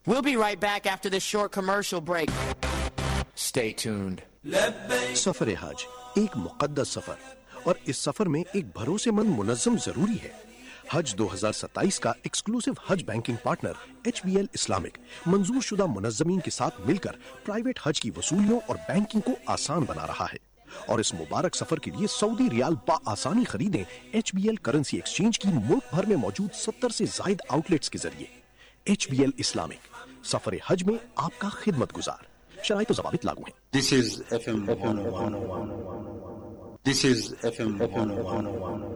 We'll be right back after this short commercial break. Stay tuned. सफर हज एक मुकद्दस सफर और इस सफर में एक भरोसेमंद मुनज़्ज़म जरूरी है। हज 2027 का एक्सक्लूसिव हज बैंकिंग पार्टनर HBL इस्लामिक मंजूर शुदा मुनज़्ज़मीन के साथ मिलकर प्राइवेट हज की वसूलियों और बैंकिंग को आसान बना रहा है और इस मुबारक सफर के लिए सऊदी रियाल आसानी खरीदें HBL करेंसी एक्सचेंज की मुल्क भर में मौजूद 70 से जायद आउटलेट्स के जरिए। HBL इस्लामिक सफर हज में आपका खिदमत गुजार, शराइत और ज़वाबित लागू हैं। This is FM 101. This is FM 101.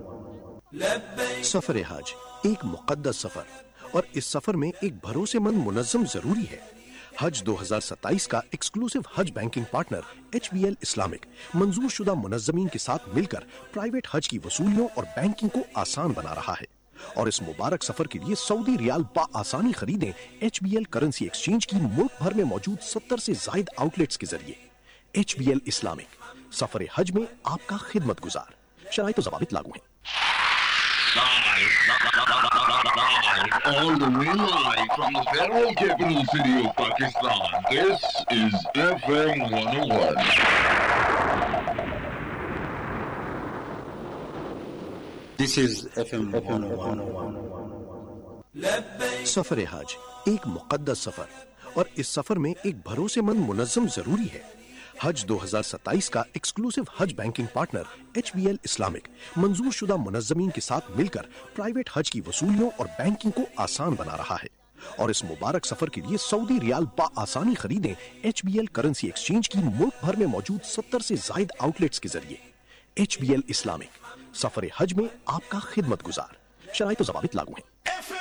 सफर हज एक मुकद्दस सफर और इस सफर में एक भरोसेमंद मुनज़्ज़म जरूरी है। हज 2027 का एक्सक्लूसिव हज बैंकिंग पार्टनर HBL इस्लामिक मंजूर शुदा मुनज़्ज़मीन के साथ मिलकर प्राइवेट हज की वसूलियों और बैंकिंग को आसान बना रहा है और इस मुबारक सफर के लिए सऊदी रियाल आसानी खरीदें HBL करेंसी एक्सचेंज की मुल्क भर में मौजूद 70 से जायद आउटलेट्स के जरिए। HBL इस्लामिक सफर हज में आपका खिदमत गुजार, शराइत और ज़वाबित लागू हैं। All the way live from the federal capital city of Pakistan. This is FM 101. This is FM 101. सफर हज एक मुकद्दस सफर और इस सफर में एक भरोसेमंद मुनज़्ज़म जरूरी है। हज 2027 का एक्सक्लूसिव हज बैंकिंग पार्टनर HBL इस्लामिक मंजूर शुदा मुनज़्ज़मीन के साथ मिलकर प्राइवेट हज की वसूलियों और बैंकिंग को आसान बना रहा है और इस मुबारक सफर के लिए सऊदी रियाल आसानी खरीदें HBL करेंसी एक्सचेंज की मुल्क भर में मौजूद 70 से जायद आउटलेट्स के जरिए। HBL इस्लामिक सफर हज में आपका खिदमत गुजार, शराइत और ज़वाबित लागू हैं।